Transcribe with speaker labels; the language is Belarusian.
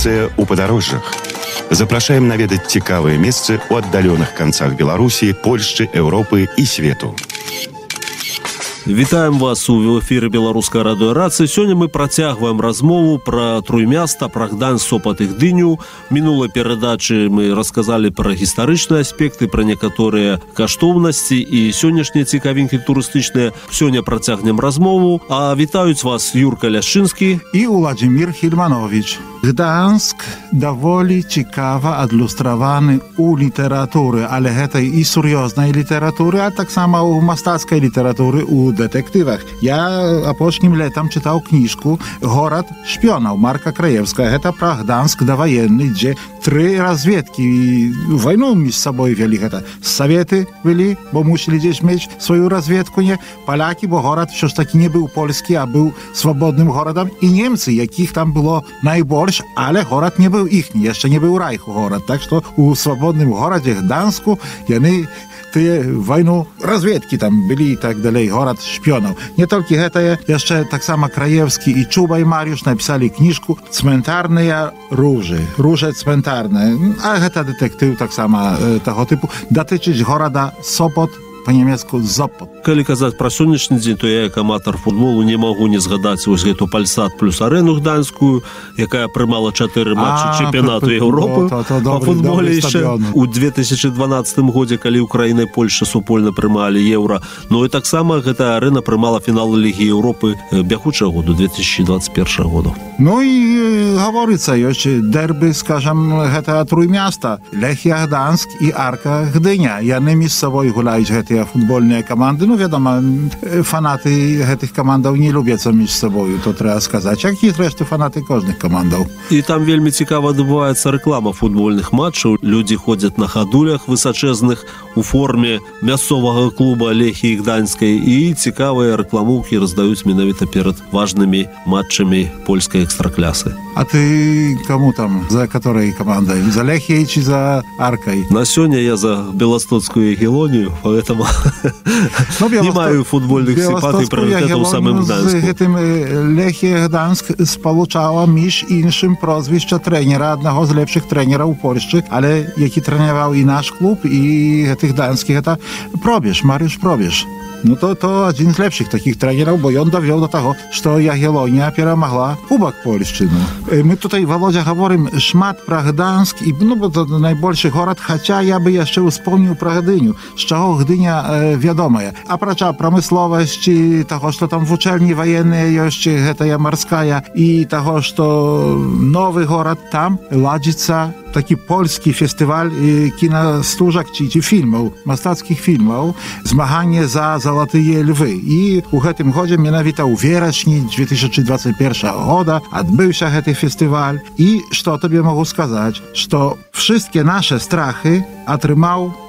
Speaker 1: Традыцыя ў падарожжах. Запрашаем наведаць цікавыя месцы ў аддаленых канцах Беларусі, Польшчы, Еўропы і свету.
Speaker 2: Вітаем вас у эфіры беларускай радыёрацыі. Сёння мы працягваем размову пра Труймяста, пра Гданьск, Сопат і Гдыню. Мінулай перадачы мы расказалі пра гістарычныя аспекты, пра некаторыя каштоўнасці і сённяшнія цікавінкі турыстычныя. Сёння працягнем размову. А вітаюць вас Юрка Ляшчынскі
Speaker 3: і Уладзімір Хільманович. Гданьск даволі цікава адлюстраваны ў літаратуры, але гэта і сур'ёзнай літаратуры, а таксама ў мастацкай літаратуры, у detektywach. Ja апошнім летам чытаў кніжку «Горад шпіёнаў» Марка Краевскага. Гэта пра Гданьск даваенны, дзе 3 разведкі вайну між сабой вялі. Гэта Саветы вялі, бо мусілі дзесь мець сваю разведку, не палякі, бо горад ўсё ж такі не быў польскі, а быў свабодным горадам, і немцы, якіх там было найбольш, але горад не быў іхні, яшчэ не быў райху горад. Так што у свабодным горадзе Гданьску яны тыя вайну разведкі там былі і так далей, горад шпіёнаў. Не толькі гэтае, яшчэ таксама Краевскі і Чуба і Марыуш напісалі кніжку «Цментарныя ружы». Ружа цментарная. А гэта дэтэктыў таксама таго тыпу. Датычыць горада Сопот, па-нямецку Зопот.
Speaker 2: Калі казаць пра сённяшні дзень, то я як аматар футболу не магу не згадаць вось гэту Пальсад плюс арэну гданьскую, якая прымала 4 матчы чэмпіянату Еўропы па футболе яшчэ у 2012 годзе, калі Украіна і Польша супольна прымалі еўра. Ну і таксама гэта арэна прымала фінал Лігі Еўропы бягучага году, 2021 году.
Speaker 3: Ну і гаворыцца, ёсць дэрбы, скажам, гэта Труймяста, Лехія Гданьск і Арка Гдыня. Яны між сабой гуляюць гэтыя футбольныя каманды. Ну, вядома, фанаты гэтых камандаў не любяцца між сабою, то трэба сказаць. Як і зрэшты фанаты кожных камандаў.
Speaker 2: І там вельмі цікава адбываецца рэклама футбольных матчаў. Людзі ходзяць на хадулях высачэзных у форме мясцовага клуба Лехіі Гданьскай і цікавыя рэкламоўкі раздаюць менавіта перад важнымі матчамі польскай экстраклясы.
Speaker 3: А ты каму там? За которой командой? За Лехіяй ці за Аркай?
Speaker 2: На сёння я за Беластоцкую Ягелонію, поэтому не маю футбольных сімпатый прыоритэтаў у самым Гданьску.
Speaker 3: З гэтым Лехія Гданьск спалучала між іншым прозвішча трэнера, аднаго з лепшых трэнераў у Польшчы, але які трэняваў і наш клуб, і гэты гданьскі, гэта Пробіж, Марыуш Пробіж. Ну то адзін з лепшых такіх трэнераў, бо ён давёў до таго, што Ягелонія перамагла Кубак Польшчыну. Мы tutaj, Володя, гаворым шмат пра Гданьск, і бо то найбольшы горад, хаця я бы яшчэ успомніў пра Гдыню, з чаго Гдыня вядомая. Апрача прамысловасці, таго, што там вучэльні ваенныя ёсць, гэтая марская, і таго, што новы горад, там ладзіцца такі польскі фестываль кінастужак ці фільмаў, мастацкіх фільмаў, змаганне за залатыя львы. І у гэтым годзе менавіта ў верасні 2021 года адбыўся гэты фестываль. І што табе магу сказаць, што wszystkie nasze strachy atrymał